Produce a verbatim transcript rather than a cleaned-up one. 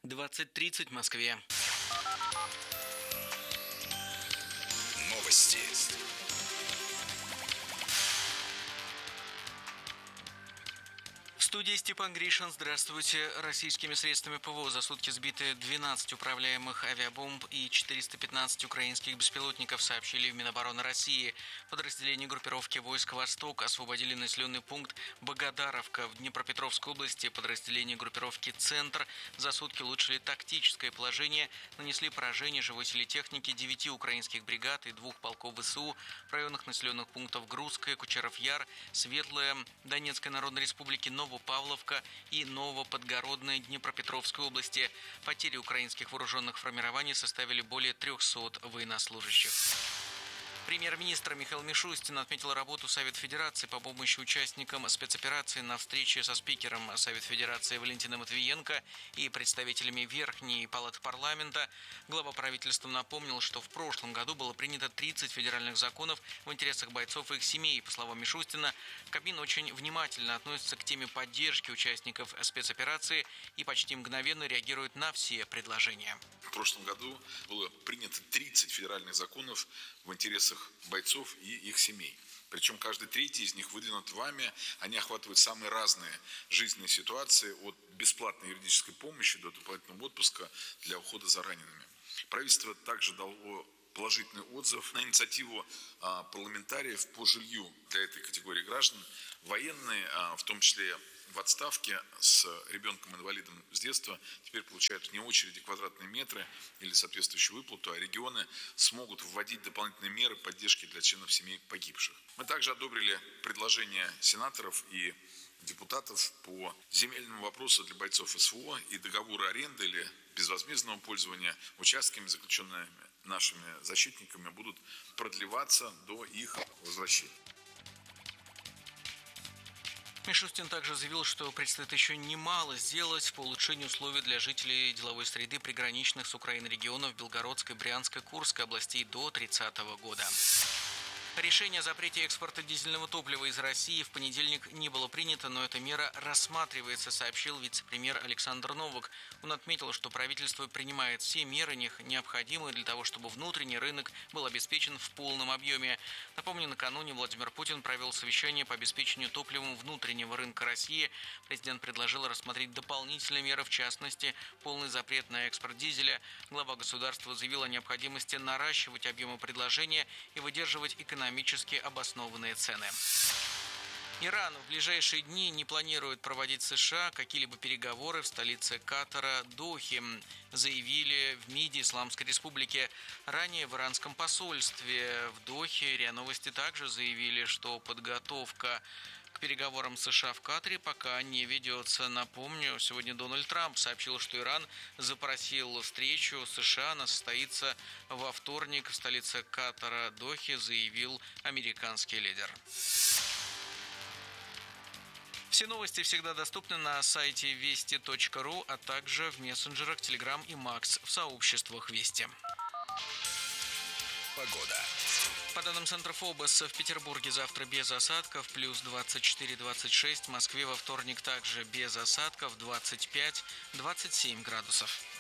двадцать тридцать в Москве. Новости. В студии Степан Гришин. Здравствуйте. Российскими средствами ПВО за сутки сбиты двенадцать управляемых авиабомб и четыреста пятнадцать украинских беспилотников, сообщили в Минобороны России. Подразделения группировки войск «Восток» освободили населенный пункт Богодаровка в Днепропетровской области. Подразделения группировки «Центр» за сутки улучшили тактическое положение, нанесли поражение живой силе техники девяти украинских бригад и двух полков ВСУ в районах населенных пунктов Грузское, Кучеров-Яр, Светлое, Донецкой Народной Республики, Новопавловка и Новоподгородной Днепропетровской области. Потери украинских вооруженных формирований составили более трехсот военнослужащих. Премьер-министр Михаил Мишустин отметил работу Совета Федерации по помощи участникам спецоперации на встрече со спикером Совета Федерации Валентином Матвиенко и представителями Верхней палаты парламента. Глава правительства напомнил, что в прошлом году было принято тридцать федеральных законов в интересах бойцов и их семей. По словам Мишустина, Кабмин очень внимательно относится к теме поддержки участников спецоперации и почти мгновенно реагирует на все предложения. В прошлом году было принято тридцать федеральных законов в интересах бойцов и их семей. Причем каждый третий из них выдвинут вами. Они охватывают самые разные жизненные ситуации, от бесплатной юридической помощи до дополнительного отпуска для ухода за ранеными. Правительство также дало положительный отзыв на инициативу а, парламентариев по жилью для этой категории граждан. Военные, а, в том числе в отставке с ребенком-инвалидом с детства, теперь получают вне очереди квадратные метры или соответствующую выплату, а регионы смогут вводить дополнительные меры поддержки для членов семей погибших. Мы также одобрили предложения сенаторов и депутатов по земельному вопросу для бойцов СВО и договоры аренды или безвозмездного пользования участками, заключенными нашими защитниками, будут продлеваться до их возвращения. Мишустин также заявил, что предстоит еще немало сделать по улучшению условий для жителей деловой среды приграничных с Украиной регионов Белгородской, Брянской, Курской областей до тридцатого года. Решение о запрете экспорта дизельного топлива из России в понедельник не было принято, но эта мера рассматривается, сообщил вице-премьер Александр Новак. Он отметил, что правительство принимает все меры, необходимые для того, чтобы внутренний рынок был обеспечен в полном объеме. Напомню, накануне Владимир Путин провел совещание по обеспечению топливом внутреннего рынка России. Президент предложил рассмотреть дополнительные меры, в частности, полный запрет на экспорт дизеля. Глава государства заявил о необходимости наращивать объемы предложения и выдерживать экономические экономически обоснованные цены. Иран в ближайшие дни не планирует проводить с США какие-либо переговоры в столице Катара Дохе, заявили в МИДе Исламской Республики. Ранее в иранском посольстве в Дохе РИА Новости также заявили, что подготовка к переговорам США в Катаре пока не ведется. Напомню, сегодня Дональд Трамп сообщил, что Иран запросил встречу с США. Она состоится во вторник в столице Катара Дохе, заявил американский лидер. Все новости всегда доступны на сайте вести точка ру, а также в мессенджерах Telegram и Макс в сообществах Вести. Погода. По данным Центра ФОБОС, в Петербурге завтра без осадков, плюс двадцать четыре - двадцать шесть, в Москве во вторник также без осадков, двадцать пять - двадцать семь градусов.